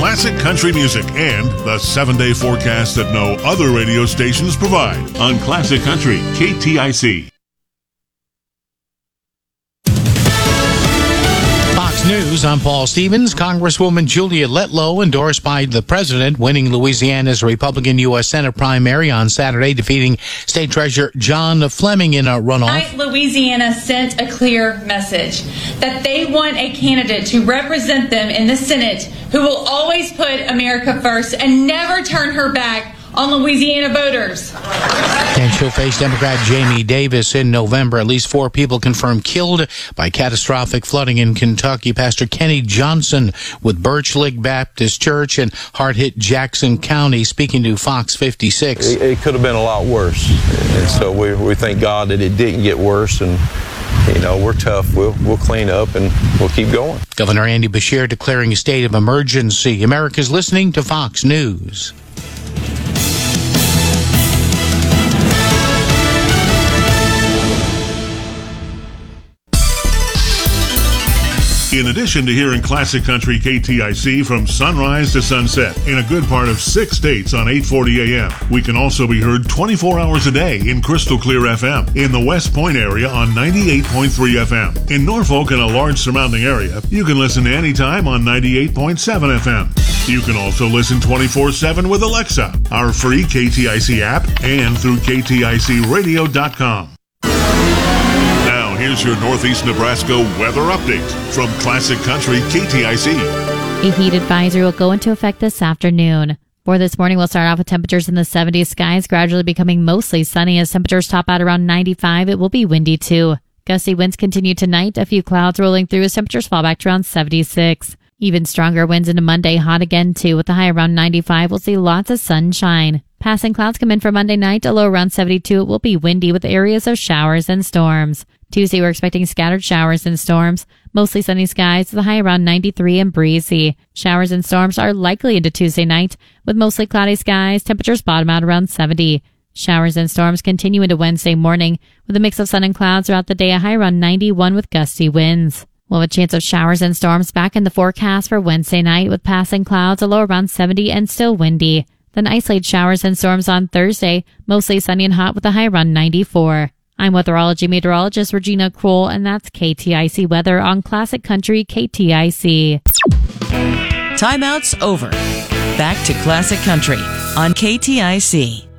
classic country music and the 7-day forecast that no other radio stations provide on Classic Country KTIC. News, I'm Paul Stevens. Congresswoman Julia Letlow, endorsed by the president, winning Louisiana's Republican U.S. Senate primary on Saturday, defeating State Treasurer John Fleming in a runoff. Louisiana sent a clear message that they want a candidate to represent them in the Senate who will always put America first and never turn her back on Louisiana voters. And she'll face Democrat Jamie Davis in November. At least 4 people confirmed killed by catastrophic flooding in Kentucky. Pastor Kenny Johnson with Birch Lick Baptist Church in hard-hit Jackson County, speaking to Fox 56. It could have been a lot worse. And so we thank God that it didn't get worse. And we're tough. We'll clean up and we'll keep going. Governor Andy Beshear declaring a state of emergency. America's listening to Fox News. In addition to hearing Classic Country KTIC from sunrise to sunset in a good part of 6 states on 840 AM, we can also be heard 24 hours a day in Crystal Clear FM in the West Point area on 98.3 FM. In Norfolk and a large surrounding area, you can listen anytime on 98.7 FM. You can also listen 24/7 with Alexa, our free KTIC app, and through KTICradio.com. Here's your Northeast Nebraska weather update from Classic Country KTIC. A heat advisory will go into effect this afternoon. For this morning, we'll start off with temperatures in the 70s, skies gradually becoming mostly sunny as temperatures top out around 95. It will be windy too. Gusty winds continue tonight, a few clouds rolling through as temperatures fall back to around 76. Even stronger winds into Monday, hot again too, with a high around 95. We'll see lots of sunshine. Passing clouds come in for Monday night, a low around 72. It will be windy with areas of showers and storms. Tuesday, we're expecting scattered showers and storms. Mostly sunny skies with a high around 93 and breezy. Showers and storms are likely into Tuesday night with mostly cloudy skies. Temperatures bottom out around 70. Showers and storms continue into Wednesday morning with a mix of sun and clouds throughout the day, a high around 91 with gusty winds. We'll have a chance of showers and storms back in the forecast for Wednesday night with passing clouds, a low around 70 and still windy. Then isolated showers and storms on Thursday, mostly sunny and hot with a high around 94. I'm weatherology meteorologist Regina Kroll, and that's KTIC weather on Classic Country KTIC. Timeout's over. Back to Classic Country on KTIC.